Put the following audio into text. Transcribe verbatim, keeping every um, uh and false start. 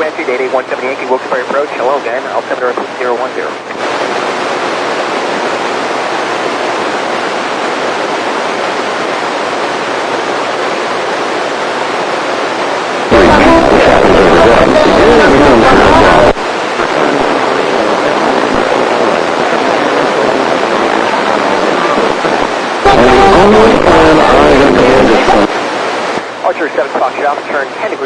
Entry, date eight one seven Yankee, Wilkes-Barre approach. Hello again, altimeter zero one zero. Archer seven Fox Shop, turn ten degrees.